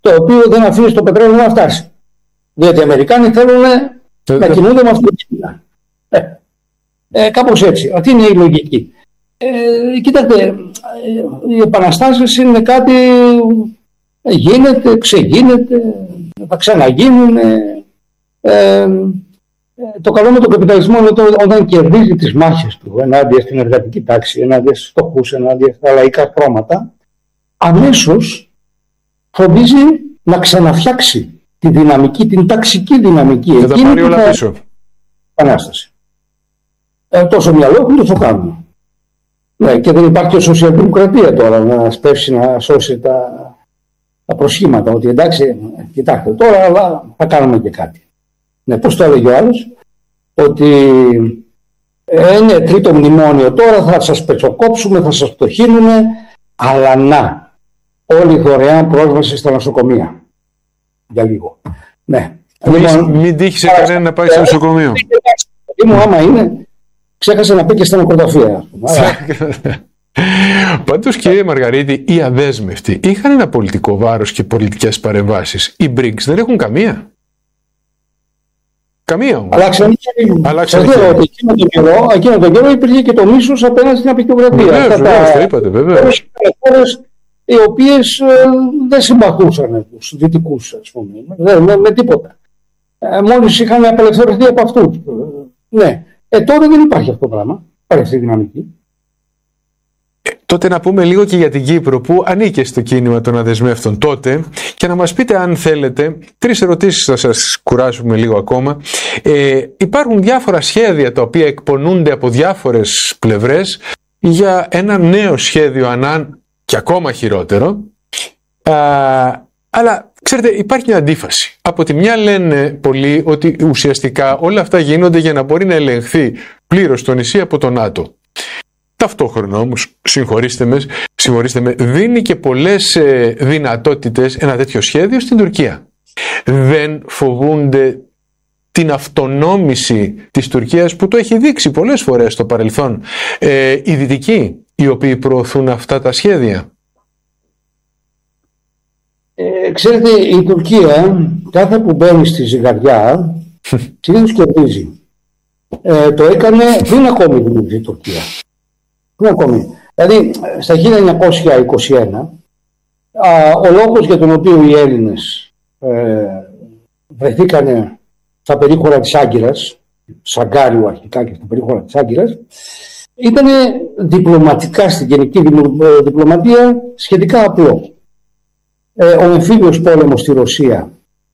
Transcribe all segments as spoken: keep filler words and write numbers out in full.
το οποίο δεν αφήνει το πετρέλαιο να φτάσει. Διότι οι Αμερικάνοι θέλουν να κινούνται με αυτό. Ε, ε, κάπως έτσι. Αυτή είναι η λογική. Ε, κοιτάξτε, οι επαναστάσεις είναι κάτι, γίνεται, ξεγίνεται, θα ξαναγίνουν. Ε, το καλό με τον καπιταλισμό είναι ότι όταν κερδίζει τις μάχες του ενάντια στην εργατική τάξη, ενάντια στους φτωχούς, ενάντια στα λαϊκά χρώματα, αμέσως φροντίζει να ξαναφτιάξει τη δυναμική, την ταξική δυναμική. Και θα πάρει όλα πίσω. Επανάσταση. Ε, τόσο μυαλό έχουν, το θα κάνουν. Ναι, και δεν υπάρχει και σοσιαλδημοκρατία τώρα να σπεύσει να σώσει τα, τα προσχήματα. Ότι εντάξει, κοιτάξτε τώρα, αλλά θα κάνουμε και κάτι. Ναι, πώς το έλεγε ο άλλος, ότι ε, είναι τρίτο μνημόνιο τώρα, θα σας πετσοκόψουμε, θα σας πτωχύνουμε, αλλά να, όλη δωρεάν πρόσβαση στα νοσοκομεία. Για λίγο. Ναι. Λοιπόν, μην τύχει σε κανένα να πάει στο νοσοκομείο. Μου άμα είναι, ξέχασε να πει και στα νεκροταφεία. Πάντως, κύριε Μαργαρίτη, οι αδέσμευτοι είχαν ένα πολιτικό βάρος και πολιτικές παρεμβάσεις. Οι μπρικς δεν έχουν καμία. Καμία όμως. Αλλάξαν ότι εκείνο τον καιρό, εκείνο τον καιρό υπήρχε και το μίσος απέναντι στην απεικιοκρατία. Βεβαίως, βεβαίως, το είπατε, βεβαίως. Χώρες οι οποίες ε, δεν συμπαθούσαν τους δυτικούς, ας πούμε, με, με, με τίποτα. Ε, μόλις είχαν απελευθερωθεί από αυτούς. Ναι. Ε, τώρα δεν υπάρχει αυτό το πράγμα. Υπάρχει αυτή η δυναμική. Ε, τότε να πούμε λίγο και για την Κύπρο που ανήκε στο κίνημα των αδεσμεύτων τότε και να μας πείτε αν θέλετε, τρεις ερωτήσεις θα σας κουράσουμε λίγο ακόμα. Ε, υπάρχουν διάφορα σχέδια τα οποία εκπονούνται από διάφορες πλευρές για ένα νέο σχέδιο Ανάν και ακόμα χειρότερο. Α, αλλά ξέρετε, υπάρχει μια αντίφαση. Από τη μια λένε πολλοί ότι ουσιαστικά όλα αυτά γίνονται για να μπορεί να ελεγχθεί πλήρως το νησί από το ΝΑΤΟ. Ταυτόχρονα όμως, συγχωρήστε με, συγχωρήστε με, δίνει και πολλές ε, δυνατότητες ένα τέτοιο σχέδιο στην Τουρκία. Δεν φοβούνται την αυτονόμηση της Τουρκίας που το έχει δείξει πολλές φορές στο παρελθόν ε, οι Δυτικοί οι οποίοι προωθούν αυτά τα σχέδια? Ε, ξέρετε, η Τουρκία κάθε που μπαίνει στη ζυγαριά συνήθως κερδίζει. Ε, το έκανε πριν ακόμη δημιουργήσει η Τουρκία. Πριν ακόμη. Δηλαδή, στα χίλια εννιακόσια είκοσι ένα, α, ο λόγος για τον οποίο οι Έλληνες ε, βρεθήκανε στα περίχωρα της Άγκυρας, Σαγκάριου αρχικά και στα περίχωρα της Άγκυρας, ήταν διπλωματικά, στην γενική διπλωματία σχετικά απλό. Ε, ο εμφύλιος πόλεμος στη Ρωσία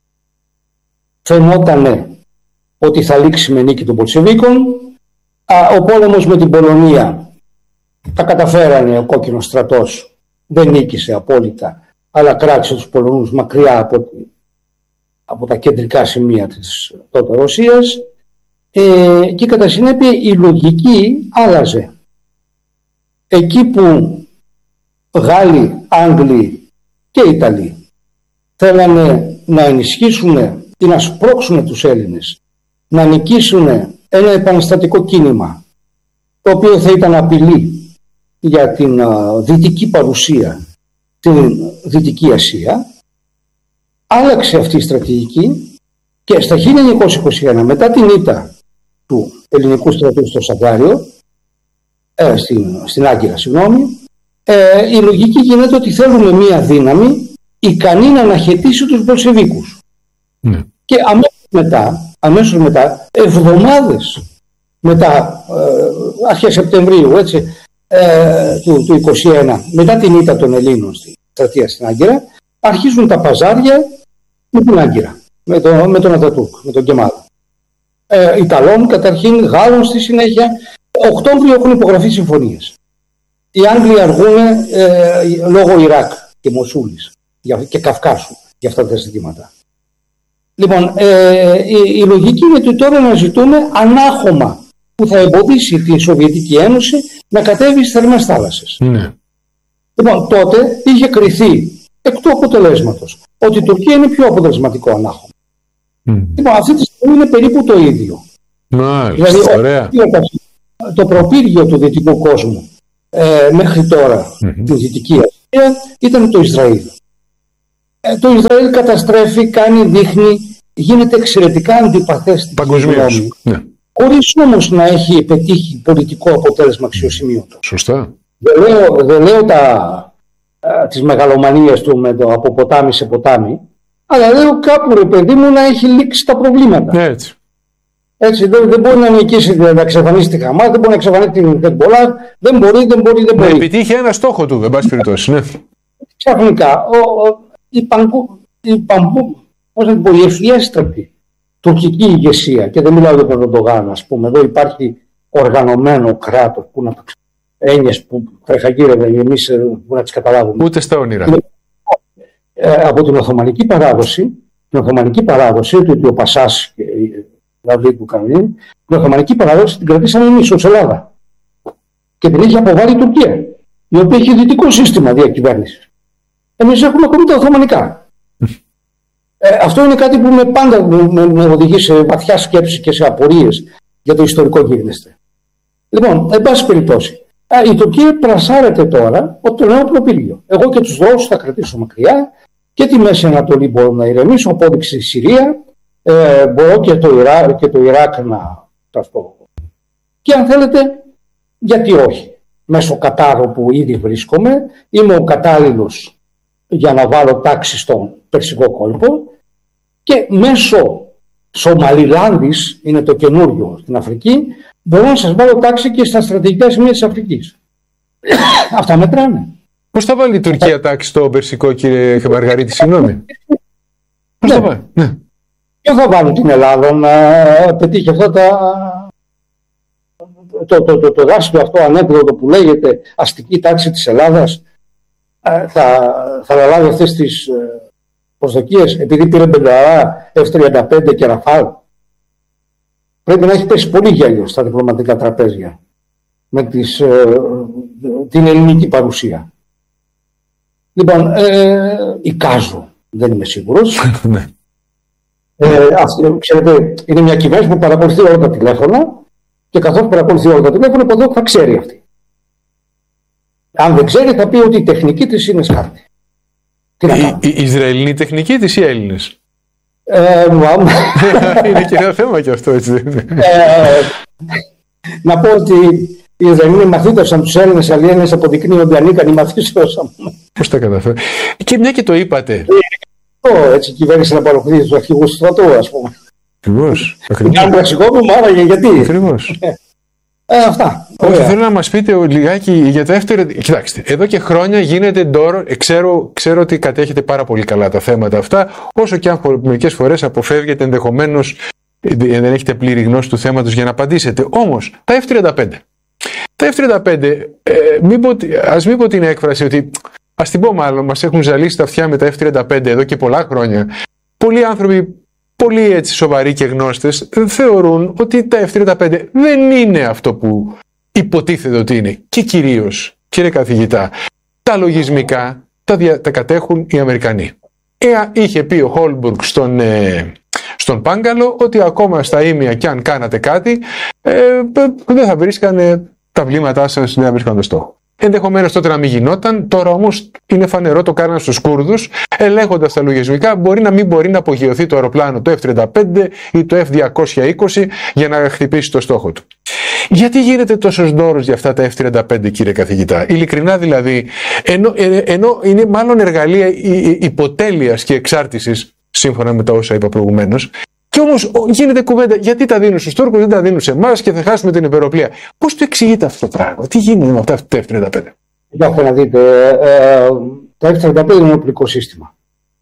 φαινόταν ότι θα λήξει με νίκη των Πολσεβίκων. Ο πόλεμος με την Πολωνία τα καταφέρανε, ο κόκκινος στρατός δεν νίκησε απόλυτα, αλλά κράτησε τους Πολωνούς μακριά από, από τα κεντρικά σημεία της τότε Ρωσίας. Ε, και κατά συνέπεια η λογική άλλαζε. Εκεί που Γάλλοι, Άγγλοι και Ιταλοί θέλανε να ενισχύσουν ή να σπρώξουν τους Έλληνες να νικήσουν ένα επαναστατικό κίνημα το οποίο θα ήταν απειλή για την α, δυτική παρουσία στην Δυτική Ασία, άλλαξε αυτή η στρατηγική και στα χίλια εννιακόσια είκοσι ένα, μετά την ήττα του ελληνικού στρατού στο Σαγκάριο, ε, στην, στην Άγκυρα, συγγνώμη, ε, η λογική γίνεται ότι θέλουμε μία δύναμη ικανή να αναχαιτήσει τους Μπολσεβίκους. Mm. Και αμέσως μετά, αμέσως μετά, εβδομάδες μετά, ε, αρχές Σεπτεμβρίου, έτσι, ε, του, του είκοσι ένα, μετά την ήττα των Ελλήνων στη στρατεία στην Άγκυρα, αρχίζουν τα παζάρια με την Άγκυρα, με, το, με τον Ατατούρκ, με τον Κεμάλ. Ε, Ιταλών καταρχήν, Γάλλων στη συνέχεια. Οκτώβριο έχουν υπογραφεί συμφωνίες. Οι Άγγλοι αργούν ε, λόγω Ιράκ και Μοσούλης και Καυκάσου για αυτά τα ζητήματα. Λοιπόν, ε, η, η λογική είναι ότι τώρα να ζητούμε ανάχωμα που θα εμποδίσει τη Σοβιετική Ένωση να κατέβει στις θερμές θάλασσες. Mm. Λοιπόν, τότε είχε κριθεί εκ του αποτελέσματος ότι η Τουρκία είναι πιο αποτελεσματικό ανάχωμα. Mm. Λοιπόν, αυτή τη στιγμή είναι περίπου το ίδιο. Nice. Δηλαδή, ωραία. Το, το προπύργιο του δυτικού κόσμου ε, μέχρι τώρα, mm-hmm. τη Δυτική Ασία, ήταν το Ισραήλ. Ε, το Ισραήλ καταστρέφει, κάνει, δείχνει, γίνεται εξαιρετικά αντιπαθές στην παγκοσμίως. Ναι. Χωρίς όμως να έχει πετύχει πολιτικό αποτέλεσμα αξιοσημείωτο. Σωστά. Δεν λέω, δεν λέω τα, α, τις μεγαλομανίες του με το από ποτάμι σε ποτάμι, αλλά λέω κάπου, ρε παιδί μου, να έχει λήξει τα προβλήματα. Έτσι. Έτσι, δεν, δεν μπορεί να νικήσει, να εξαφανίσει τη Χαμάς, δεν μπορεί να εξαφανίσει την Χεσμπολάχ, δεν μπορεί, δεν μπορεί, δεν μπορεί. Να επιτύχει ένα στόχο του, εν πάση περιπτώσει. Ναι. Ξαφνικά, ο, ο, η, παγκου, η, παμπου, πώς να πω, η ευφιέστατη τουρκική ηγεσία, και δεν μιλάω για τον Ερντογάν, ας πούμε, εδώ υπάρχει οργανωμένο κράτος, που να, έννοιες που τρεχαγύρευε εμείς που να τις καταλάβουμε. Ούτε στα όνειρα. Ε, από την Οθωμανική παράδοση, την Οθωμανική παράδοση, ότι ο Πασάς και δηλαδή του Κανονίου, την Οθωμανική παράδοση την κρατήσαμε εμείς ως Ελλάδα. Και την έχει αποβάλει η Τουρκία, η οποία έχει δυτικό σύστημα διακυβέρνησης. Εμείς έχουμε ακόμη τα Οθωμανικά. Ε, αυτό είναι κάτι που με πάντα με, με οδηγεί σε βαθιά σκέψη και σε απορίες για το ιστορικό γίγνεσθε. Λοιπόν, εν πάση περιπτώσει, η Τουρκία πλασάρεται τώρα από το νέο προπύργιο. Εγώ και τους Ρώσους θα κρατήσω μακριά και τη Μέση Ανατολή μπορώ να ηρεμήσω, απόδειξη η Συρία, ε, μπορώ και το, Ιρά, και το Ιράκ να ταυτώ. Και αν θέλετε, γιατί όχι. Μέσω Κατάρ που ήδη βρίσκομαι, είμαι ο κατάλληλος για να βάλω τάξη στον Περσικό κόλπο και μέσω Σομαλιλάνδης, είναι το καινούριο στην Αφρική, μπορώ να σας βάλω τάξη και στα στρατηγικά σημεία της Αφρικής. Αυτά μετράνε. Πώς θα βάλει η Τουρκία τάξη στο Περσικό, κύριε Μαργαρίτη, συγγνώμη? Πώς ναι. θα βάλει? Ναι. Και θα βάλουν την Ελλάδα να πετύχει αυτά τα... το, το, το, το δάσιο αυτό ανέκδοτο που λέγεται αστική τάξη της Ελλάδας, θα, θα αναλάβει αυτές τις προσδοκίες επειδή πήρε πενταρά εφ τριάντα πέντε και Ραφάλ. Πρέπει να έχει πέσει πολύ γέλιο στα διπλωματικά τραπέζια με τις, ε, την ελληνική παρουσία. Λοιπόν, ε, εικάζω, δεν είμαι σίγουρος. ε, αυτή, ξέρετε, είναι μια κυβέρνηση που παρακολουθεί όλα τα τηλέφωνα και καθώς παρακολουθεί όλα τα τηλέφωνα, από εδώ θα ξέρει αυτή. Αν δεν ξέρει, θα πει ότι η τεχνική της είναι σκάρτη. Η, η Ισραηλινή τεχνική της ή Έλληνες? Ε, είναι και ένα θέμα και αυτό, έτσι δεν είναι? Ε, να πω ότι οι Ισραηλοί μαθήτωσαν τους Έλληνες, αλλά οι Έλληνες αποδεικνύονται ανίκανοι μαθήτωσαν. Πώς τα καταφέρει? Και μια και το είπατε. Ε, έτσι κυβέρνησε να παρακολουθήσει τους αρχηγούς του στρατού, ας πούμε. Ακριβώς. Κάνουν πραξικόπημα, άραγε γιατί. Ακριβώς. Ε, αυτά. Όχι, θέλω να μας πείτε λιγάκι για τα δεύτερα. Κοιτάξτε, εδώ και χρόνια γίνεται ντόρο. Ξέρω, ξέρω ότι κατέχετε πάρα πολύ καλά τα θέματα αυτά, όσο και αν μερικές φορές αποφεύγετε ενδεχομένως, δεν έχετε πλήρη γνώση του θέματος για να απαντήσετε. Όμως, τα εφ τριάντα πέντε. Τα εφ τριάντα πέντε, ε, μην πω, ας μην πω την έκφραση ότι. Ας την πω μάλλον, μας έχουν ζαλίσει τα αυτιά με τα εφ τριάντα πέντε εδώ και πολλά χρόνια. Πολλοί άνθρωποι, πολύ έτσι σοβαροί και γνώστες, θεωρούν ότι τα εφ τριάντα πέντε δεν είναι αυτό που υποτίθεται ότι είναι. Και κυρίως, κύριε καθηγητά, τα λογισμικά τα, δια, τα κατέχουν οι Αμερικανοί. Ε, είχε πει ο Χόλμπουργκ στον, ε, στον Πάγκαλο ότι ακόμα στα ήμια κι αν κάνατε κάτι, ε, δεν θα βρίσκανε τα βλήματά σας, δεν θα βρίσκανε το στόχο. Ενδεχομένως τότε να μην γινόταν, τώρα όμως είναι φανερό το κάναν στους Κούρδους, ελέγχοντας τα λογισμικά, μπορεί να μην μπορεί να απογειωθεί το αεροπλάνο το εφ τριάντα πέντε ή το εφ διακόσια είκοσι για να χτυπήσει το στόχο του. Γιατί γίνεται τόσος ντόρος για αυτά τα εφ τριάντα πέντε, κύριε καθηγητά? Ειλικρινά δηλαδή, ενώ, ενώ είναι μάλλον εργαλεία υποτέλειας και εξάρτησης, σύμφωνα με τα όσα είπα προηγουμένως, και όμως γίνεται κουβέντα, γιατί τα δίνουν στους Τούρκους, δεν τα δίνουν σε εμάς και θα χάσουμε την υπεροπλία. Πώς το εξηγείτε αυτό το πράγμα? Τι γίνεται με αυτά τα εφ τριάντα πέντε? Κοιτάξτε να δείτε, ε, το εφ τριάντα πέντε είναι ένα οπλικό σύστημα.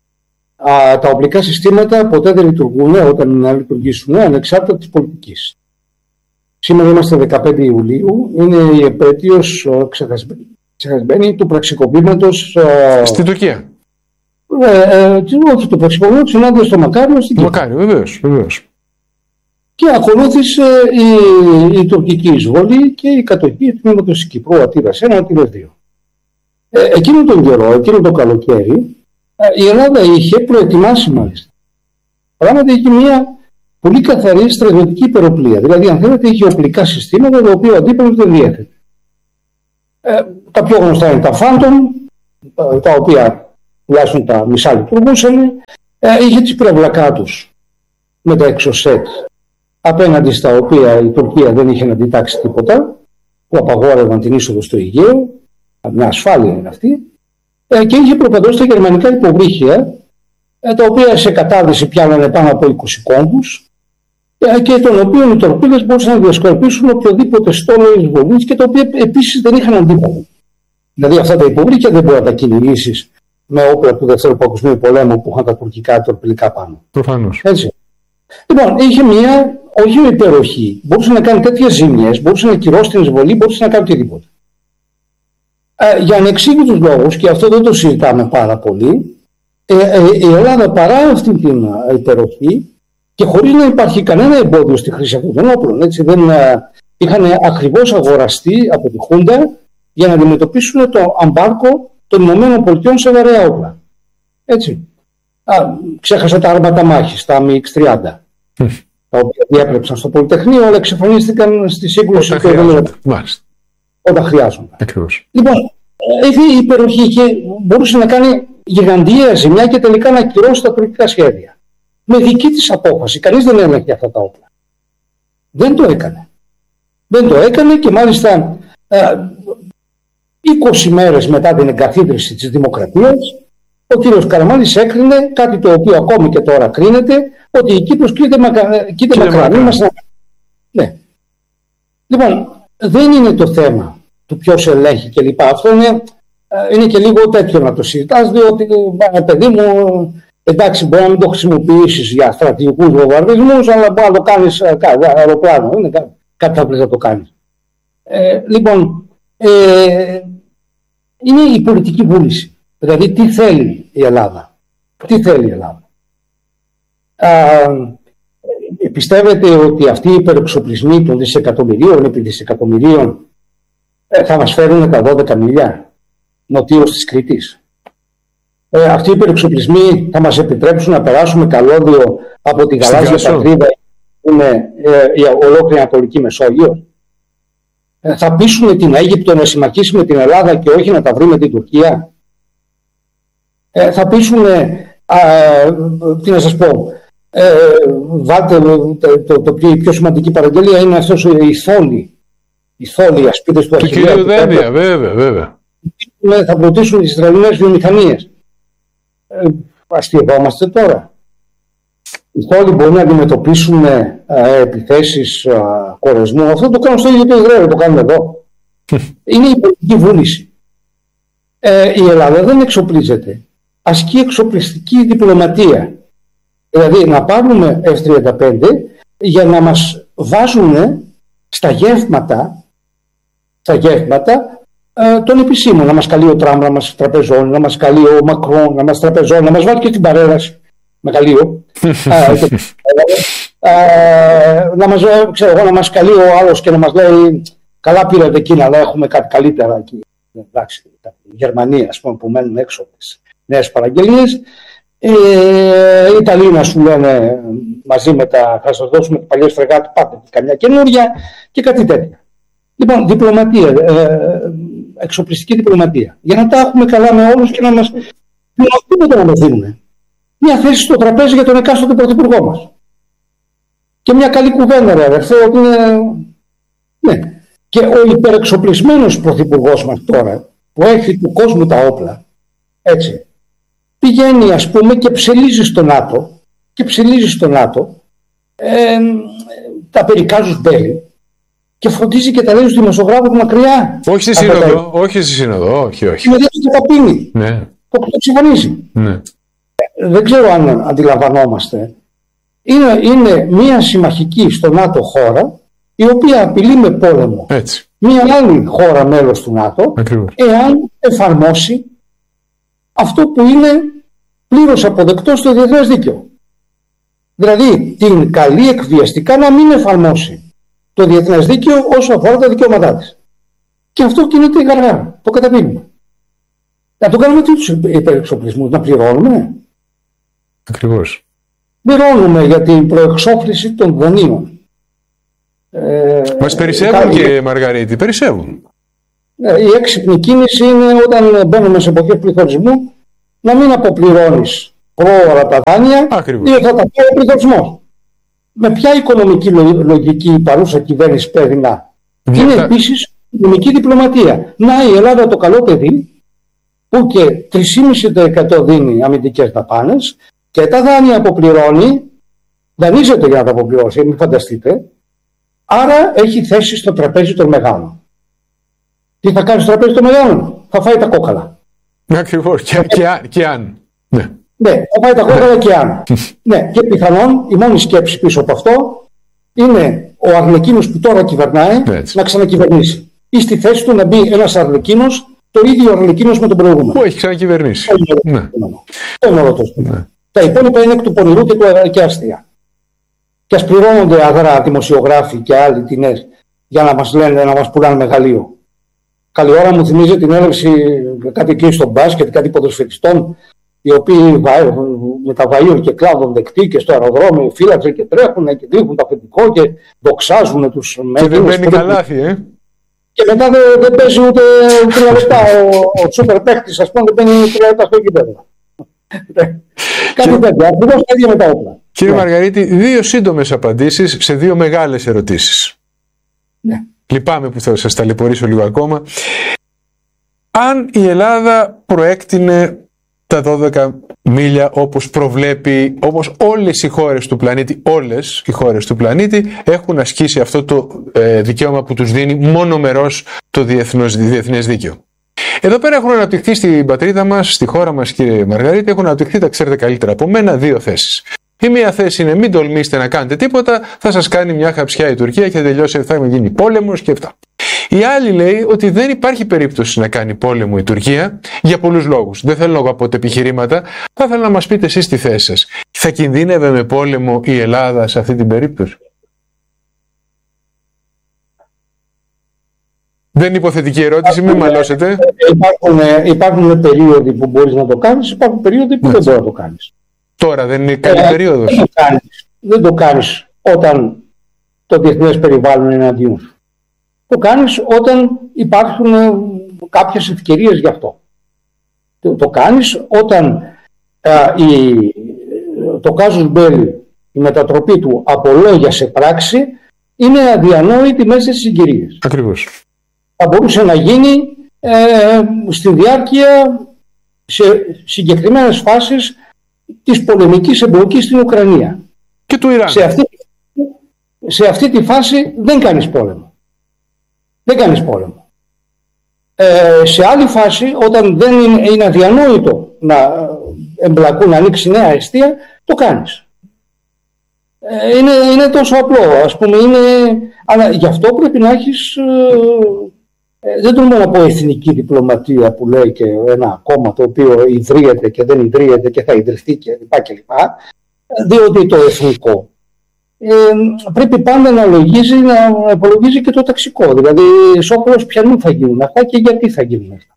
Α, τα οπλικά συστήματα ποτέ δεν λειτουργούν όταν να λειτουργήσουν ανεξάρτητα της πολιτικής. Σήμερα είμαστε δεκαπέντε Ιουλίου, είναι η επέτειος ξεχασμένη του πραξικοπήματος ε, στην Τουρκία. Ε, ε, όχι, το πραξικοπήματος συνάντησε στο Μακάριο στην Κύπρο. Μακάριο, βεβαίως, βεβαίως. Και ακολούθησε η, η τουρκική εισβολή και η κατοχή του τμήματος της Κύπρου, Αττήρας ένα, Αττήρας δύο. Ε, εκείνο τον καιρό, εκείνο το καλοκαίρι, η Ελλάδα είχε προετοιμάσει μάλιστα. Πράγματι είχε μια πολύ καθαρή στρατιωτική υπεροπλία. Δηλαδή, αν θέλετε, είχε οπλικά συστήματα τα οποία ο αντίπαλος δεν διέθετε. Ε, τα πιο γνωστά είναι τα Phantom, τα οποία τουλάχιστον τα μισά λειτουργούσαν, ε, είχε τις πυραυλακά τους με τα εξωσέτ, απέναντι στα οποία η Τουρκία δεν είχε να αντιτάξει τίποτα, που απαγόρευαν την είσοδο στο Αιγαίο, μια ασφάλεια είναι αυτή, ε, και είχε προπαντώσει τα γερμανικά υποβρύχια, ε, τα οποία σε κατάδυση πιάνανε πάνω από είκοσι κόμβους, ε, και των οποίων οι τορπίδες μπορούσαν να διασκορπίσουν οποιοδήποτε στόλο εισβολής, και τα οποία επίσης δεν είχαν αντίπαλο. Δηλαδή αυτά τα υποβρύχια δεν μπορεί να τα κυνηγήσεις με όπλα του Δευτέρου Παγκοσμίου Πολέμου που είχαν τα τουρκικά τορπιλικά πάνω. Προφανώς. Έτσι. Λοιπόν, είχε μια, όχι με υπεροχή, μπορούσε να κάνει τέτοιες ζημιές, μπορούσε να κυρώσει την εισβολή, μπορούσε να κάνει οτιδήποτε. Ε, για ανεξήγητους λόγους, και αυτό δεν το συζητάμε πάρα πολύ, ε, ε, η Ελλάδα παρά αυτή την ε, υπεροχή και χωρίς να υπάρχει κανένα εμπόδιο στη χρήση αυτών των όπλων, έτσι, δεν, ε, είχαν ακριβώς αγοραστεί από τη Χούντα για να αντιμετωπίσουν το αμπάρκο των ΗΠΑ σε βαρέα όπλα. Έτσι. Α, ξέχασα τα άρματα μάχης, τα εμ εξ τριάντα, τα οποία διέπρεψαν στο Πολυτεχνείο, αλλά εξαφανίστηκαν στη σύγκρουση όταν χρειάζονται. Όταν χρειάζονται. Ακριβώς. Λοιπόν, είχε υπεροχή και μπορούσε να κάνει γιγαντιαία ζημιά και τελικά να ακυρώσει τα τουρκικά σχέδια. Με δική της απόφαση. Κανείς δεν έλεγε αυτά τα όπλα. Δεν το έκανε. Δεν το έκανε και μάλιστα είκοσι μέρες μετά την εγκαθίδρυση της δημοκρατίας, ο κύριος Καραμάνλης έκρινε κάτι το οποίο ακόμη και τώρα κρίνεται, ότι η Κύπρος κοίται μακρανή μας. Ναι. Λοιπόν, δεν είναι το θέμα του ποιος ελέγχει κλπ. Αυτό είναι, είναι και λίγο τέτοιο να το συζητάς, διότι παιδί μου, εντάξει, μπορεί να μην το χρησιμοποιήσεις για στρατηγικούς βομβαρδισμούς, αλλά μπορεί να το κάνεις αεροπλάνο. Είναι κάτι θα πρέπει να το κάνεις. Ε, λοιπόν, ε, είναι η πολιτική βούληση. Δηλαδή, τι θέλει η Ελλάδα. Τι θέλει η Ελλάδα. Α, πιστεύετε ότι αυτοί οι υπερεξοπλισμοί των δισεκατομμυρίων επί δισεκατομμυρίων ε, θα μας φέρουν τα δώδεκα μιλιά νοτίως της Κρήτης. Ε, αυτοί οι υπερεξοπλισμοί θα μας επιτρέψουν να περάσουμε καλώδιο από τη γαλάζια πατρίδα που είναι ε, η ολόκληρη Ανατολική Μεσόγειο. Ε, θα πείσουν την Αίγυπτο να συμμαχίσει με την Ελλάδα και όχι να τα βρει με την Τουρκία. Ε, θα πείσουν, α, τι να σας πω, ε, βάτε, το, το, το πιο, η πιο σημαντική παραγγελία είναι αυτός η θόλη. Οι θόλοι, οι ασπίδες του Αχιλλέα. Του κυρίου Δένδια, βέβαια, βέβαια. Θα πλουτίσουν τις Ισραηλινές βιομηχανίες. Ε, αστειευόμαστε τώρα. Οι θόλοι μπορούν να αντιμετωπίσουν ε, επιθέσεις ε, κορεσμού. Αυτό το κάνουν στο ίδιο το Ισραήλ, το κάνουν εδώ. Είναι η πολιτική βούληση. Ε, η Ελλάδα δεν εξοπλίζεται. Ασκεί εξοπλιστική διπλωματία. Δηλαδή να πάρουμε εφ τριάντα πέντε για να μας βάζουν στα γεύματα, στα γεύματα ε, των επισήμων. Να μας καλεί ο Τραμπ να μας τραπεζώνει, να μας καλεί ο Μακρόν να μας τραπεζώνει, να μας βάλει και την παρέλαση μεγαλείο. ε, να μας, ξέρω, να μας καλεί ο άλλος και να μας λέει καλά πήρατε εκείνα, αλλά έχουμε κάτι καλύτερα εκεί. Εντάξει, η Γερμανία, ας πούμε, που μένουν έξω τις νέες παραγγελίες. Ε, οι Ιταλοί να σου λένε μαζί με τα, θα σας δώσουμε τις παλιές φρεγάτες, πάτε καμιά καινούρια και κάτι τέτοια. Λοιπόν, διπλωματία, ε, εξοπλιστική διπλωματία. Για να τα έχουμε καλά με όλους και να μας τίποτα να μας δίνουν. Μια θέση στο τραπέζι για τον εκάστοτε πρωθυπουργό μας. Και μια καλή κουβέντα, ρε αδερφέ, ότι είναι... Ναι. Και ο υπερεξοπλισμένος πρωθυπουργός μας τώρα, που έχει του κόσμου τα όπλα, έτσι, πηγαίνει ας πούμε και ψελίζει στο ΝΑΤΟ και ψελίζει στο ΝΑΤΟ ε, τα περικάζους μπέλη και φροντίζει και τα λέει στους δημοσιογράφους μακριά. Όχι στη σύνοδο, όχι στη σύνοδο, όχι, όχι. Είναι το καπίνι. Ναι. Το, το συμφωνήσει. Ναι. Δεν ξέρω αν αντιλαμβανόμαστε. Είναι, είναι μια συμμαχική στο ΝΑΤΟ χώρα η οποία απειλεί με πόλεμο Έτσι. μια άλλη χώρα μέλος του ΝΑΤΟ. Ακριβώς. Εάν εφαρμόσει αυτό που είναι πλήρως αποδεκτό στο διεθνές δίκαιο. Δηλαδή την καλή εκβιαστικά να μην εφαρμόσει το διεθνές δίκαιο όσο αφορά τα δικαιώματά της. Και αυτό κινείται γαργά, το καταπίνουμε. Να το κάνουμε τι τους υπερεξοπλισμούς, να πληρώνουμε. Ακριβώς. Πληρώνουμε για την προεξόφληση των δανείων. Ε, Μας περισσεύουν κάνει... και Μαργαρίτη, περισσεύουν. Η έξυπνη κίνηση είναι όταν μπαίνουμε σε εποχές πληθωρισμού να μην αποπληρώνεις πρόωρα τα δάνεια Ακριβώς. ή θα τα πάει ο πληθωρισμός. Με ποια οικονομική λογική η παρούσα κυβέρνηση πρέπει να. Είναι τα... επίσης οικονομική διπλωματία. Να η Ελλάδα το καλό παιδί που και τρία κόμμα πέντε τοις εκατό δίνει αμυντικές δαπάνες και τα δάνεια αποπληρώνει, δανείζεται για να τα αποπληρώσει, μην φανταστείτε. Άρα έχει θέση στο τραπέζι των μεγάλων. Τι θα κάνει στο τραπέζι των μεγάλων? Θα φάει τα κόκαλα. Ακριβώς. Και, και, και αν. Ναι. Ναι, θα φάει τα κόκαλα και αν. Ναι, και πιθανόν η μόνη σκέψη πίσω από αυτό είναι ο Αρλεκίνος που τώρα κυβερνάει Έτσι. να ξανακυβερνήσει. Ή στη θέση του να μπει ένας Αρλεκίνος, το ίδιο Αρλεκίνος με τον προηγούμενο. Που έχει ξανακυβερνήσει. Ναι. Ναι. Τα υπόλοιπα είναι εκ του πονηρού και, του, και αστεία. Και ας πληρώνονται αδρά δημοσιογράφοι και άλλοι τινές για να μας λένε, να μας πουλάνε μεγαλείο. Καλή ώρα μου θυμίζει την έλευση κάτι εκεί στο μπάσκετ, κάτι ποδοσφαιριστών, οι οποίοι με τα βαΐων και κλάδων δεκτοί και στο αεροδρόμιο φύλαξαν και τρέχουν και δείχνουν το αφεντικό και δοξάζουν τους μέτρους. Και δεν μπαίνει καλάθι, ε. Και μετά δεν, δεν παίζει ούτε τρία λεπτά. Ο, ο σούπερ παίχτης, ας πούμε, δεν παίρνει τρία λεπτά στο γήπεδο. Κάτι τέτοιο. Ακριβώς τα ίδια με τα όπλα. Κύριε ναι. Μαργαρίτη, δύο σύντομες απαντήσεις σε δύο μεγάλες ερωτήσεις. Ναι. Λυπάμαι που θα σας ταλαιπωρήσω λίγο ακόμα. Αν η Ελλάδα προέκτηνε τα δώδεκα μίλια όπως προβλέπει, όπως όλες οι χώρες του πλανήτη, όλες οι χώρες του πλανήτη έχουν ασκήσει αυτό το ε, δικαίωμα που τους δίνει μονομερώς το διεθνώς, διεθνές δίκαιο. Εδώ πέρα έχουν αναπτυχθεί στην πατρίδα μας, στη χώρα μας, κύριε Μαργαρίτη, έχουν αναπτυχθεί, τα ξέρετε καλύτερα από μένα, δύο θέσεις. Η μία θέση είναι μην τολμήσετε να κάνετε τίποτα, θα σας κάνει μια χαψιά η Τουρκία και τελειώσει, θα γίνει πόλεμος και αυτά. Η άλλη λέει ότι δεν υπάρχει περίπτωση να κάνει πόλεμο η Τουρκία για πολλούς λόγους. Δεν θέλω να πω από επιχειρήματα, θα ήθελα να μας πείτε εσείς τη θέση σας. Θα κινδύνευε με πόλεμο η Ελλάδα σε αυτή την περίπτωση? Δεν είναι υποθετική ερώτηση, μην μαλώσετε. Υπάρχουν, υπάρχουν περίοδοι που μπορείς να το κάνεις, υπάρχουν περίοδοι που δεν μπορείς να το κάνεις. Τώρα δεν είναι καλή ε, περίοδος. Δεν το κάνεις, δεν το κάνεις όταν το διεθνές περιβάλλον είναι εναντίον σου. Το κάνεις όταν υπάρχουν κάποιες ευκαιρίες γι' αυτό. Το, το κάνεις όταν α, η, το casus belli, η μετατροπή του από λόγια σε πράξη, είναι αδιανόητη μέσα στις συγκυρίες. Ακριβώς. Θα μπορούσε να γίνει ε, στη διάρκεια σε συγκεκριμένες φάσεις της πολεμικής εμπλοκής στην Ουκρανία. Και του Ιράν. Σε αυτή, σε αυτή τη φάση δεν κάνεις πόλεμο. Δεν κάνεις πόλεμο. Ε, σε άλλη φάση, όταν δεν είναι, είναι αδιανόητο να εμπλακούν, να ανοίξει νέα αιστεία, το κάνεις. Ε, είναι, είναι τόσο απλό, ας πούμε, είναι, αλλά γι' αυτό πρέπει να έχεις, ε, δεν τολμώ να πω εθνική διπλωματία που λέει και ένα κόμμα το οποίο ιδρύεται και δεν ιδρύεται και θα ιδρυθεί κλπ. κλπ. Διότι το εθνικό Ε, πρέπει πάντα να λογίζει, να υπολογίζει και το ταξικό. Δηλαδή, σόκολος πιανού θα γίνουν αυτά και γιατί θα γίνουν αυτά.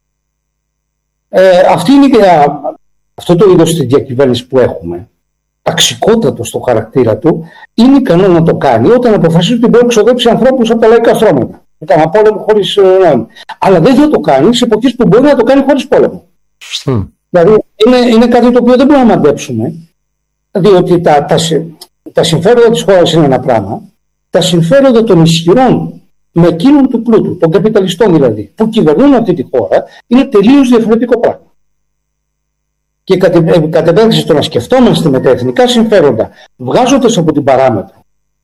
Ε, αυτή είναι και αυτό το είδος της διακυβέρνησης που έχουμε, ταξικότατο στο χαρακτήρα του, είναι ικανό να το κάνει όταν αποφασίζει ότι μπορεί να ξοδέψει ανθρώπους από τα λαϊκά στρώματα. Ήταν πόλεμο χωρίς νόημα. Αλλά δεν θα το κάνει σε εποχές που μπορεί να το κάνει χωρίς πόλεμο. Mm. Δηλαδή, είναι, είναι κάτι το οποίο δεν μπορούμε να μαντέψουμε, διότι τα, τα, τα συμφέροντα της χώρας είναι ένα πράγμα, τα συμφέροντα των ισχυρών με εκείνων του πλούτου, των καπιταλιστών δηλαδή, που κυβερνούν αυτή τη χώρα, είναι τελείως διαφορετικό πράγμα. Και κατ' επέκταση το να σκεφτόμαστε με τα εθνικά συμφέροντα, βγάζοντας από την παράμετρο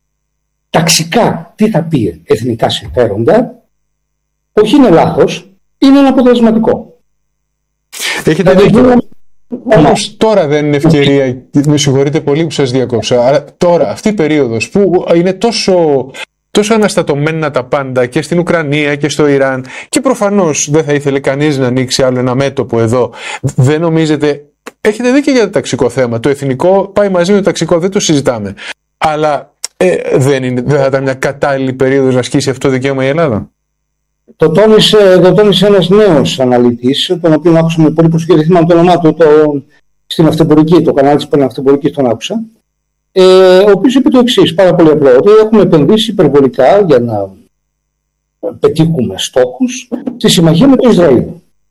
ταξικά τι θα πει εθνικά συμφέροντα, όχι είναι λάθος, είναι αποτελεσματικό. Έχετε δίκιο. Όμως τώρα δεν είναι ευκαιρία, με συγχωρείτε πολύ που σας διακόψα, αλλά τώρα αυτή η περίοδος που είναι τόσο, τόσο αναστατωμένα τα πάντα και στην Ουκρανία και στο Ιράν και προφανώς δεν θα ήθελε κανείς να ανοίξει άλλο ένα μέτωπο εδώ, δεν νομίζετε, έχετε δίκιο για το ταξικό θέμα, το εθνικό πάει μαζί με το ταξικό, δεν το συζητάμε, αλλά ε, δεν, είναι, δεν θα ήταν μια κατάλληλη περίοδος να ασκήσει αυτό το δικαίωμα η Ελλάδα? Το τόνισε, το τόνισε ένας νέος αναλυτής, τον οποίο άκουσα με πολύ προσοχή, δεν θυμάμαι το όνομά του, το, στην αυτεμπορική, το κανάλι της αυτεμπορικής τον άκουσα, ε, ο οποίος είπε το εξής, πάρα πολύ απλό, ότι έχουμε επενδύσει υπερβολικά για να πετύχουμε στόχους στη συμμαχία με το Ισραήλ.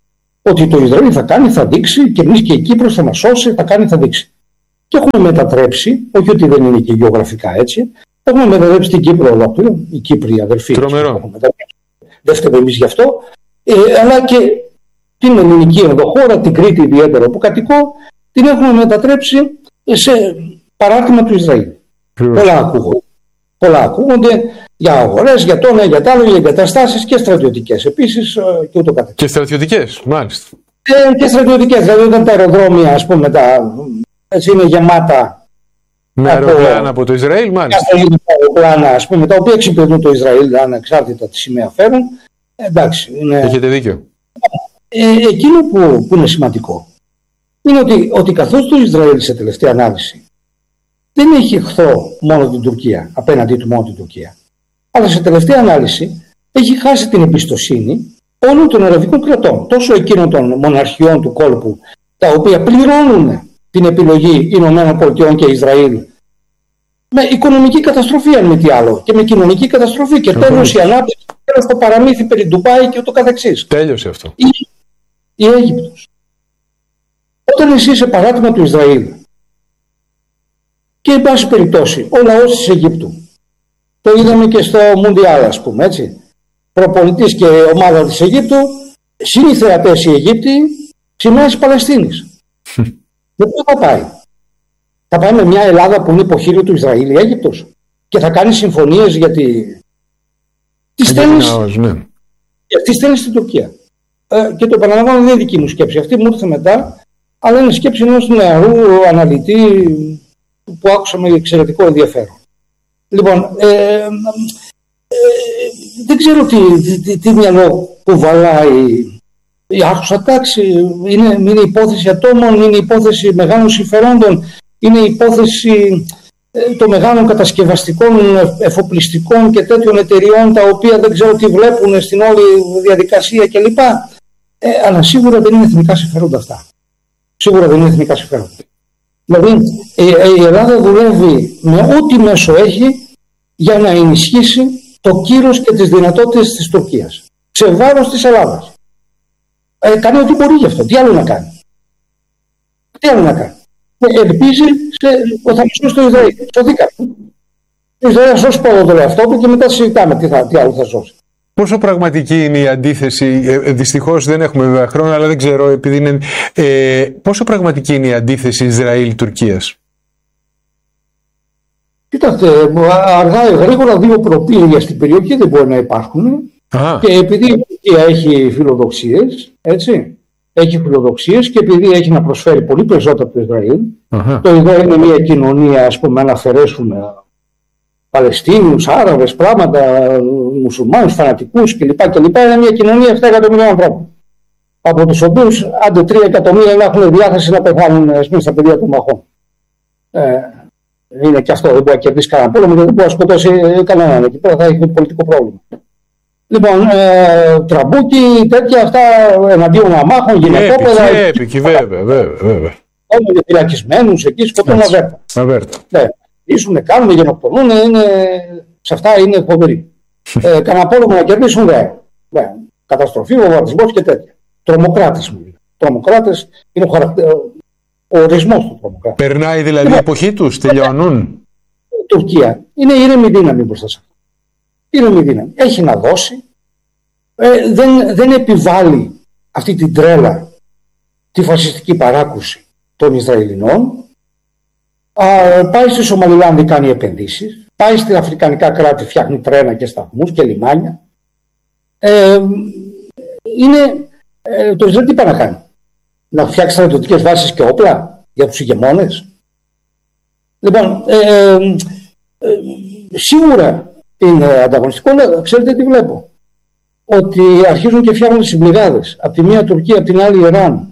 ότι το Ισραήλ θα κάνει, θα δείξει, και εμείς και η Κύπρος θα μας σώσει, θα κάνει, θα δείξει. Και έχουμε μετατρέψει, όχι ότι δεν είναι και γεωγραφικά έτσι, έχουμε μετατρέψει την Κύπρο ολόκληρο, οι Κύπροι αδερφοί. Τρομερό. Δεν φταίμε εμείς γι' αυτό, ε, αλλά και την ελληνική ενδοχώρα, την Κρήτη ιδιαίτερα που κατοικώ, την έχουμε μετατρέψει σε παράρτημα του Ισραήλ. Πολλά ακούγονται. Πολλά ακούγονται για αγορές, για το ένα, για το άλλο, για εγκαταστάσεις και στρατιωτικές επίσης και ούτω καθεξής. Και στρατιωτικές, μάλιστα. Ε, και στρατιωτικές, δηλαδή όταν τα αεροδρόμια, ας πούμε, τα, έτσι είναι γεμάτα με αεροπλάνα από το Ισραήλ, μάλιστα. Αεροπλάνα, ας πούμε, τα οποία εξυπηρετούν το Ισραήλ, ανεξάρτητα τη σημαία φέρουν. Εντάξει, είναι... Έχετε δίκιο. Ε, εκείνο που, που είναι σημαντικό είναι ότι, ότι καθώς το Ισραήλ σε τελευταία ανάλυση δεν έχει εχθρό μόνο την Τουρκία, απέναντί του μόνο την Τουρκία, αλλά σε τελευταία ανάλυση έχει χάσει την εμπιστοσύνη όλων των αραβικών κρατών, τόσο εκείνων των μοναρχιών του κόλπου, τα οποία πληρώνουν την επιλογή Ηνωμένων Πολιτειών και Ισραήλ με οικονομική καταστροφή, αν μη τι άλλο, και με κοινωνική καταστροφή, και τέλος η ανάπτυξη, τέλος το παραμύθι περί Ντουμπάι και ούτω καθεξής. Τέλειωσε αυτό. Η, η Αίγυπτος. Όταν εσύ είσαι παράδειγμα του Ισραήλ και εν πάση περιπτώσει ο λαός της Αιγύπτου, το είδαμε και στο Μουντιάλ, ας πούμε, έτσι, προπονητής και ομάδα της Αιγύπτου, συνήθεατες οι Αιγύπτιοι, σημαία της Παλαιστίνης. Δεν πού θα πάει. Θα πάει με μια Ελλάδα που είναι υποχείριο του Ισραήλ, η Αίγυπτος, και θα κάνει συμφωνίες γιατί τι στέλνεις, ναι. τι στέλνεις στην Τουρκία. Ε, και το επαναλαμβάνω, δεν είναι δική μου σκέψη. Αυτή μου ήρθε μετά, αλλά είναι σκέψη ενός νεαρού αναλυτή που άκουσα με εξαιρετικό ενδιαφέρον. Λοιπόν, ε, ε, δεν ξέρω τι, τι, τι μυαλό κουβαλάει η άρχουσα τάξη. Είναι, είναι υπόθεση ατόμων, είναι υπόθεση μεγάλων συμφερόντων, είναι υπόθεση ε, των μεγάλων κατασκευαστικών, εφοπλιστικών και τέτοιων εταιριών, τα οποία δεν ξέρω τι βλέπουν στην όλη διαδικασία κλπ. Ε, αλλά σίγουρα δεν είναι εθνικά συμφέροντα αυτά. Σίγουρα δεν είναι εθνικά συμφέροντα. Δηλαδή η Ελλάδα δουλεύει με ό,τι μέσο έχει για να ενισχύσει το κύρος και τις δυνατότητες της Τουρκίας σε βάρος της Ελλάδας. Ε, κάνει ό,τι μπορεί γι' αυτό. Τι άλλο να κάνει. Τι άλλο να κάνει. Ε, ελπίζει ότι θα σώσει το Ισραήλ. Σωθήκαμε. Το Ισραήλ θα σώσει πρώτα τον εαυτό του και μετά συζητάμε τι, θα, τι άλλο θα σώσει. Πόσο πραγματική είναι η αντίθεση, ε, δυστυχώς δεν έχουμε βέβαια χρόνο, αλλά δεν ξέρω, επειδή είναι, ε, πόσο πραγματική είναι η αντίθεση Ισραήλ-Τουρκίας? Κοιτάξτε, αργά ή γρήγορα δύο προπήλαια στην περιοχή δεν μπορεί να υπάρχουν. Α. Και επειδή η Τουρκία έχει φιλοδοξίες, έτσι, έχει φιλοδοξίες και επειδή έχει να προσφέρει πολύ περισσότερο από το Ισραήλ, uh-huh. το Ισραήλ είναι μια κοινωνία, ας πούμε, αν αφαιρέσουμε Παλαιστίνιους, Άραβες, πράγματα, μουσουλμάνους, φανατικούς κλπ. κλπ. Είναι μια κοινωνία επτά εκατομμύρια ανθρώπων. Από τους οποίους άντε τρία εκατομμύρια να έχουν διάθεση να πεθάνουν στα πεδία των μαχών. Ε, είναι και αυτό, δεν μπορεί να κερδίσει κανένα πόλεμο, δεν μπορεί να σκοτώσει κανέναν. Εκεί πέρα θα έχει πολιτικό πρόβλημα. Λοιπόν, ε, τραμπούκι, τέτοια αυτά εναντίον αμάχων, γυναικόπαιδα. Έπικη, βέβαια, βέβαια. Όλοι οι φυλακισμένους εκεί σκοτώνουν αβέρτα. Αβέρτα. Ναι. Ήσουν, κάνουν, γενοκτονούν, είναι, σε αυτά είναι φοβεροί. ε, Κανένα πόλεμο να κερδίσουν δεν. Ναι. Καταστροφή, βομβαρδισμός και τέτοια. Τρομοκράτες μου. Τρομοκράτες είναι ο, χαρακτε... ο ορισμός του τρομοκράτη. Περνάει δηλαδή η εποχή τους, τελειώνουν. Η Τουρκία είναι ήρεμη δύναμη μπροστά σε αυτό. Ήρεμη δύναμη. Έχει να δώσει. Ε, δεν, δεν επιβάλλει αυτή την τρέλα, τη φασιστική παράκουση των Ισραηλινών. Α, πάει στη Σομαλιλάνδη, κάνει επενδύσεις. Πάει στην αφρικανικά κράτη, φτιάχνει τρένα και σταθμούς και λιμάνια. Ε, είναι, ε, το Ισραήλ τι πάει να κάνει? Να φτιάξει στρατιωτικές βάσεις και όπλα για τους ηγεμόνες? Λοιπόν, ε, ε, ε, σίγουρα είναι ανταγωνιστικό, αλλά ξέρετε τι βλέπω? Ότι αρχίζουν και φτιάχνουν συμπληγάδες. Από τη μία Τουρκία, από την άλλη Ιράν.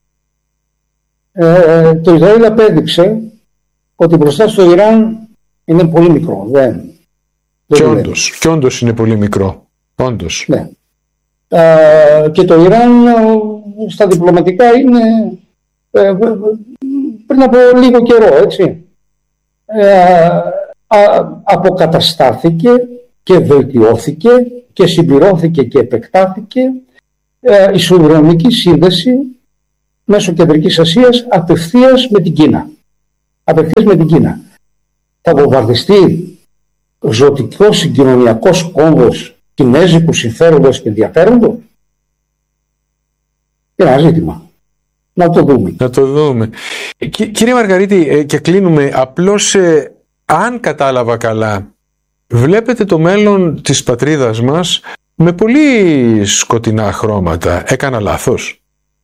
Ε, το Ισραήλ απέδειξε ότι μπροστά στο Ιράν είναι πολύ μικρό. Δεν, και, όντως, και όντως είναι πολύ μικρό. Όντως. Ναι. Ε, και το Ιράν στα διπλωματικά είναι ε, πριν από λίγο καιρό, έτσι. Ε, α, αποκαταστάθηκε και βελτιώθηκε και συμπληρώθηκε και επεκτάθηκε ε, ισοδρομική σύνδεση μέσω Κεντρικής Ασίας απευθείας με την Κίνα. Απευθείας με την Κίνα. Θα βομβαρδιστεί ζωτικός συγκοινωνιακός κόμβος κινέζικου συμφέροντος και ενδιαφέροντος. Είναι ένα ζήτημα. Να το δούμε. Να το δούμε. Κυ- κύριε Μαργαρίτη, ε, και κλείνουμε, απλώς ε, αν κατάλαβα καλά, βλέπετε το μέλλον της πατρίδας μας με πολύ σκοτεινά χρώματα. Έκανα λάθος?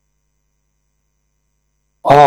Α,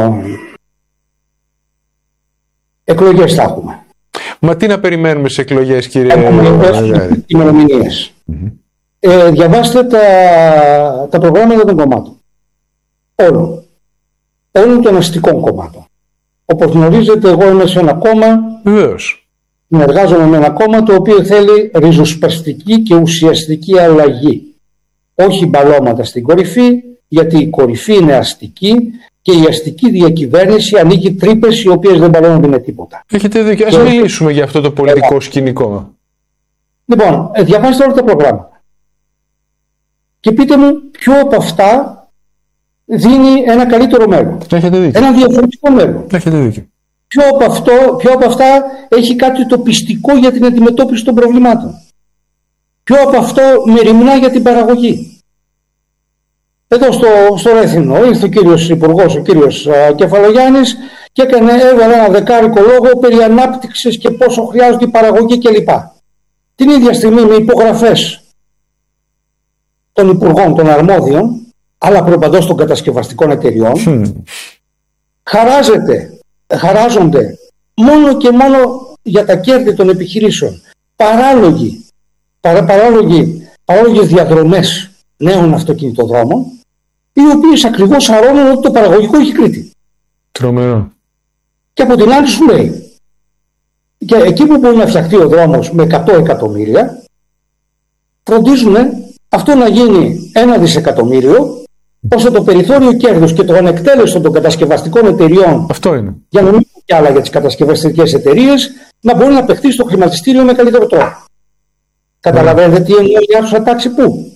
εκλογές θα έχουμε. Μα τι να περιμένουμε σε εκλογές, κύριε Έχουμε Μαργαρίτη? ημερομηνίες. Mm-hmm. Ε, διαβάστε τα, τα προγράμματα των κομμάτων. Όλων. Όλων των αστικών κομμάτων. Όπως γνωρίζετε, εγώ είμαι σε ένα κόμμα. Βεβαίως. Εργάζομαι με ένα κόμμα το οποίο θέλει ριζοσπαστική και ουσιαστική αλλαγή. Όχι μπαλώματα στην κορυφή, γιατί η κορυφή είναι αστική και η αστική διακυβέρνηση ανοίγει τρύπες οι οποίες δεν μπαλώνονται με τίποτα. Έχετε δίκιο. Ας Και... μιλήσουμε για αυτό το πολιτικό σκηνικό. Λοιπόν, διαβάστε όλα τα προγράμματα. Και πείτε μου ποιο από αυτά δίνει ένα καλύτερο μέλλον. Έχετε δίκιο. Ένα διαφορετικό μέλλον. Έχετε δίκιο. Ποιο από, αυτό, ποιο από αυτά έχει κάτι το πιστικό για την αντιμετώπιση των προβλημάτων. Ποιο από αυτό μεριμνά για την παραγωγή. Εδώ στο, στο Ρέθινο ήρθε ο κύριος Υπουργός, ο κύριος α, Κεφαλογιάννης και έκανε, έβαλε ένα δεκάρικο λόγο περί ανάπτυξης και πόσο χρειάζεται η παραγωγή κλπ. Την ίδια στιγμή με υπογραφές των υπουργών των αρμόδιων, αλλά προπαντός των κατασκευαστικών εταιριών, mm. χαράζεται, χαράζονται μόνο και μόνο για τα κέρδη των επιχειρήσεων παράλογοι, παρά, παράλογοι, παράλογες διαδρομές νέων αυτοκινητοδρόμων, οι οποίες ακριβώς αρώνουν ότι το παραγωγικό έχει Κρήτη. Τρομερό. Και από την άλλη σου λέει, και εκεί που μπορεί να φτιαχτεί ο δρόμος με εκατό εκατομμύρια, φροντίζουν αυτό να γίνει ένα δισεκατομμύριο, ώστε το περιθώριο κέρδους και το ανεκτέλεστο των κατασκευαστικών εταιριών, αυτό είναι, για να μην πω κι άλλα για τις κατασκευαστικές εταιρείες, να μπορεί να παιχτεί στο χρηματιστήριο με καλύτερο τρόπο. Mm. Καταλαβαίνετε τι εννοεί η άρχουσα τάξη πού?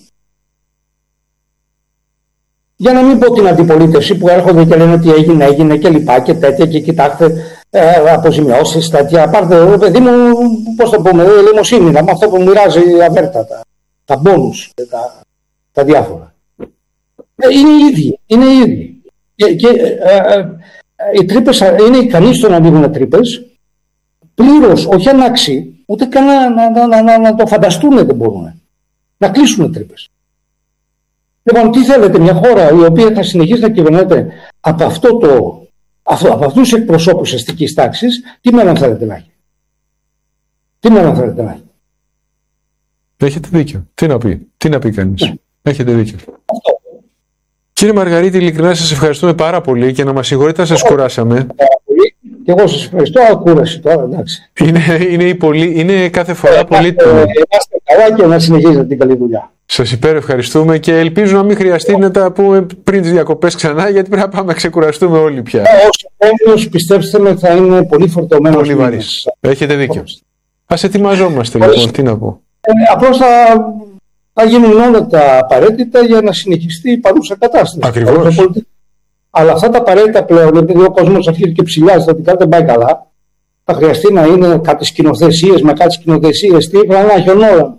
Για να μην πω την αντιπολίτευση που έρχονται και λένε ότι έγινε, έγινε και λοιπά και τέτοια και κοιτάξτε ε, αποζημιώσεις, τέτοια. Πάρτε, παιδί μου, πώς το πούμε, ελεημοσύνη, με αυτό που μοιράζει η Αβέρτα, τα, τα μπόνους, τα, τα διάφορα. Είναι οι ίδιοι, είναι οι ίδιοι. Και, και ε, ε, οι τρύπες είναι ικανοί στο να ανοίγουν τρύπες, πλήρως, όχι ανάξι, ούτε καν να, να, να, να, να το φανταστούν δεν μπορούν. Να κλείσουν τρύπες. Λοιπόν, τι θέλετε, μια χώρα η οποία θα συνεχίσει να κυβερνάται από, αυτό το, αυτό, από αυτούς τους εκπροσώπους αστικής τάξης, τι μέλλον θέλετε να έχει? Τι μέλλον θέλετε να έχει? Έχετε δίκιο. Τι να πει, τι να πει κανείς. Ναι. Έχετε δίκιο. Αυτό. Κύριε Μαργαρίτη, ειλικρινά σας ευχαριστούμε πάρα πολύ και να μας συγχωρείτε αν σας κουράσαμε. Και εγώ σας ευχαριστώ, ακούραση τώρα, εντάξει. Είναι, είναι, η πολύ, είναι κάθε φορά ε, πολύ... Ε, Είμαστε καλά και να συνεχίζετε την καλή δουλειά. Σας υπερευχαριστούμε και ελπίζω να μην χρειαστεί να τα πούμε πριν τις διακοπές ξανά, γιατί πρέπει να πάμε να ξεκουραστούμε όλοι πια. Ε, όσο τέλος, πιστέψτε με, θα είναι πολύ φορτωμένος. Πολύ βαρύς. Έχετε δίκιο. Ας ετοιμαζόμαστε λοιπόν, τι να πω. Ε, απλώς θα, θα γίνουν όλα τα απαραίτητα για να συνεχιστεί η παρούσα κατάσταση. Ακριβώς. Αλλά αυτά τα απαραίτητα πλέον, επειδή ο κόσμος αρχίζει και ψηλιάζεται ότι κάτι δεν πάει καλά, θα χρειαστεί να είναι κάτι σκηνοθεσίες με κάτι σκηνοθεσίες, τι να χιονόρα.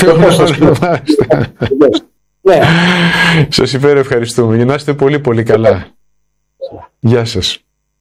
Ναι. Σας υπερευχαριστούμε. Να είστε πολύ πολύ καλά. Γεια σας.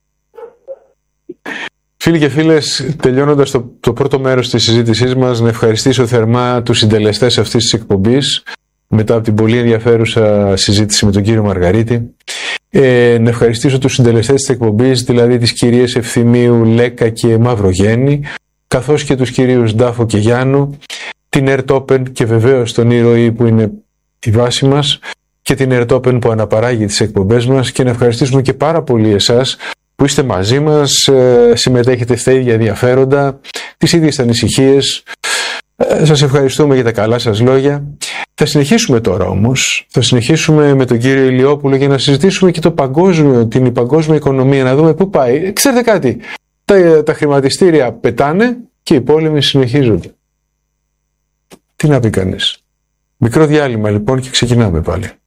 Φίλοι και φίλες, τελειώνοντας το, το πρώτο μέρος της συζήτησής μας, να ευχαριστήσω θερμά τους συντελεστές αυτής της εκπομπής μετά από την πολύ ενδιαφέρουσα συζήτηση με τον κύριο Μαργαρίτη. Ε, να ευχαριστήσω τους συντελεστές της εκπομπής, δηλαδή τις κυρίες Ευθυμίου, Λέκα και Μαυρογέννη, καθώς και τους κυρίους Ντάφο και Γιάννου, την Ερτόπεν και βεβαίως τον Ήρωη που είναι η βάση μας και την Ερτόπεν που αναπαράγει τις εκπομπές μας, και να ευχαριστήσουμε και πάρα πολύ εσάς που είστε μαζί μας, συμμετέχετε στα ίδια ενδιαφέροντα, τις ίδιες ανησυχίες. Σας ευχαριστούμε για τα καλά σας λόγια. Θα συνεχίσουμε τώρα όμως, θα συνεχίσουμε με τον κύριο Ηλιόπουλο για να συζητήσουμε και το παγκόσμιο, την παγκόσμια οικονομία, να δούμε πού πάει. Ξέρετε κάτι, τα, τα χρηματιστήρια πετάνε και οι πόλεμοι συνεχίζονται. Τι να πει κανείς. Μικρό διάλειμμα λοιπόν και ξεκινάμε πάλι.